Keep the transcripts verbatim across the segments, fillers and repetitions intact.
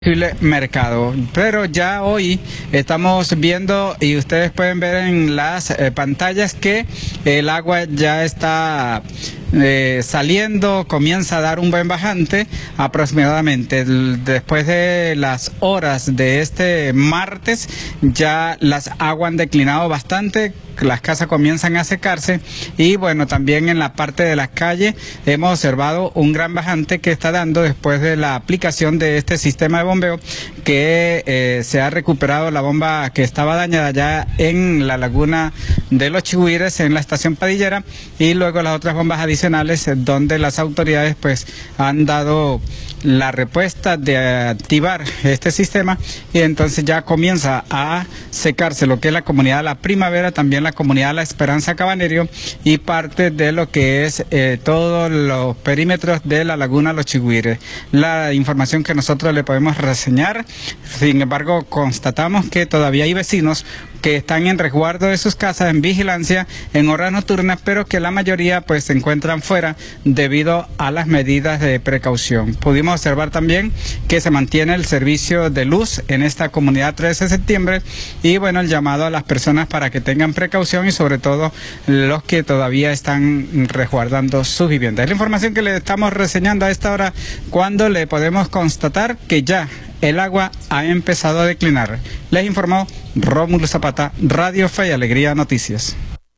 Mercado, pero ya hoy estamos viendo y ustedes pueden ver en las eh, pantallas que el agua ya está eh, saliendo, comienza a dar un buen bajante aproximadamente. Después de las horas de este martes ya las aguas han declinado bastante, las casas comienzan a secarse y bueno, también en la parte de las calles hemos observado un gran bajante que está dando después de la aplicación de este sistema de bombeo que eh, se ha recuperado la bomba que estaba dañada ya en la laguna de los Chigüires en la estación Padillera, y luego las otras bombas adicionales donde las autoridades pues han dado la respuesta de activar este sistema y entonces ya comienza a secarse lo que es la comunidad La Primavera, también la comunidad La Esperanza Cabanerio y parte de lo que es eh, todos los perímetros de la laguna Los Chigüires. La información que nosotros le podemos reseñar, sin embargo constatamos que todavía hay vecinos que están en resguardo de sus casas, en vigilancia, en horas nocturnas, pero que la mayoría pues se encuentran fuera debido a las medidas de precaución. Pudimos observar también que se mantiene el servicio de luz en esta comunidad trece de septiembre y bueno, el llamado a las personas para que tengan precaución y sobre todo los que todavía están resguardando sus viviendas. Es la información que le estamos reseñando a esta hora cuando le podemos constatar que ya el agua ha empezado a declinar. Les informó Rómulo Zapata, Radio Fe y Alegría Noticias.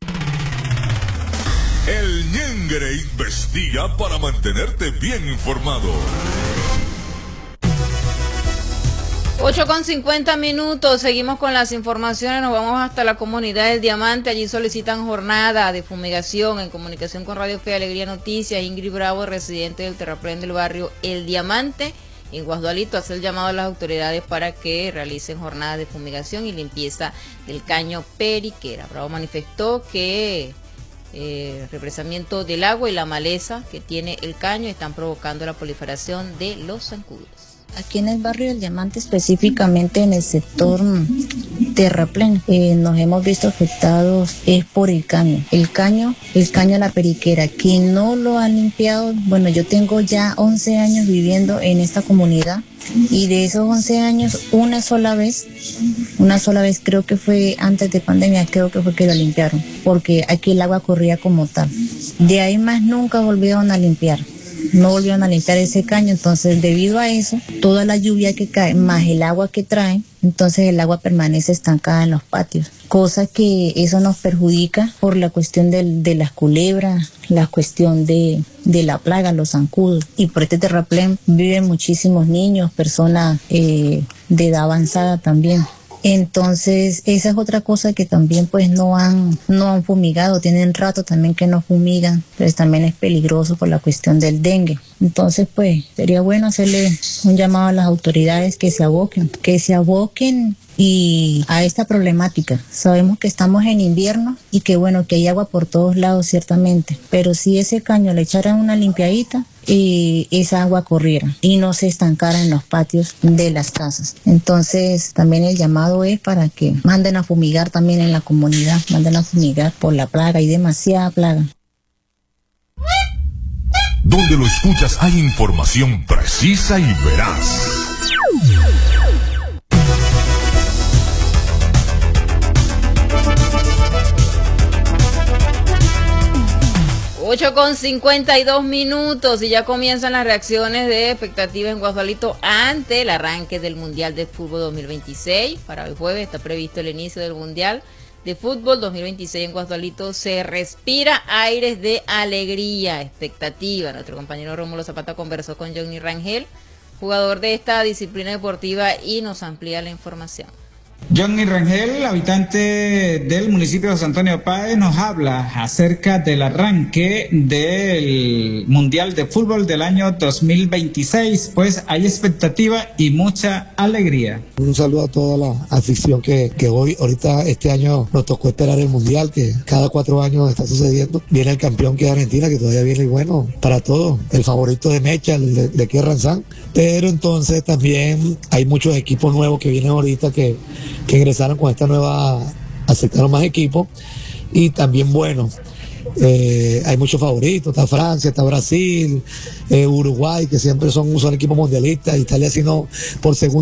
El Ñengre investiga para mantenerte bien informado. ocho con cincuenta minutos, seguimos con las informaciones, nos vamos hasta la comunidad del Diamante, allí solicitan jornada de fumigación. En comunicación con Radio Fe y Alegría Noticias, Ingrid Bravo, residente del terraplén del barrio El Diamante, en Guasdualito, hace el llamado a las autoridades para que realicen jornadas de fumigación y limpieza del caño Periquera. Bravo manifestó que eh, el represamiento del agua y la maleza que tiene el caño están provocando la proliferación de los zancudos. Aquí en el barrio del Diamante, específicamente en el sector terraplén, eh, nos hemos visto afectados es por el caño. El caño, el caño a la Periquera. Quien no lo ha limpiado, bueno, yo tengo ya once años viviendo en esta comunidad y de esos once años, una sola vez, una sola vez creo que fue antes de pandemia, creo que fue que lo limpiaron, porque aquí el agua corría como tal. De ahí más nunca volvieron a limpiar. No volvieron a limpiar ese caño, entonces debido a eso, toda la lluvia que cae, más el agua que trae, entonces el agua permanece estancada en los patios, cosa que eso nos perjudica por la cuestión de, de las culebras, la cuestión de, de la plaga, los zancudos, y por este terraplén viven muchísimos niños, personas eh, de edad avanzada también. Entonces, esa es otra cosa que también pues no han no han fumigado, tienen rato también que no fumigan, pues también es peligroso por la cuestión del dengue. Entonces, pues, sería bueno hacerle un llamado a las autoridades que se aboquen, que se aboquen y a esta problemática. Sabemos que estamos en invierno y que bueno, que hay agua por todos lados ciertamente, pero si ese caño le echaran una limpiadita, y esa agua corriera y no se estancara en los patios de las casas. Entonces también el llamado es para que manden a fumigar también en la comunidad, manden a fumigar por la plaga, hay demasiada plaga. Donde lo escuchas hay información precisa y veraz. ocho con cincuenta y dos minutos y ya comienzan las reacciones de expectativa en Guasdualito ante el arranque del Mundial de Fútbol dos mil veintiséis. Para el jueves está previsto el inicio del Mundial de Fútbol dos mil veintiséis en Guasdualito. Se respira aires de alegría, expectativa. Nuestro compañero Rómulo Zapata conversó con Johnny Rangel, jugador de esta disciplina deportiva, y nos amplía la información. Johnny Rangel, habitante del municipio de José Antonio Páez, nos habla acerca del arranque del Mundial de Fútbol del año dos mil veintiséis, pues hay expectativa y mucha alegría. Un saludo a toda la afición que, que hoy, ahorita este año nos tocó esperar el Mundial, que cada cuatro años está sucediendo. Viene el campeón que es Argentina, que todavía viene bueno para todos, el favorito de Mecha, el de, de Kierranzán, pero entonces también hay muchos equipos nuevos que vienen ahorita que que ingresaron con esta nueva, aceptaron más equipos y también bueno, Eh, hay muchos favoritos, está Francia, está Brasil, eh, Uruguay, que siempre son, son equipos mundialistas, Italia sino por segundo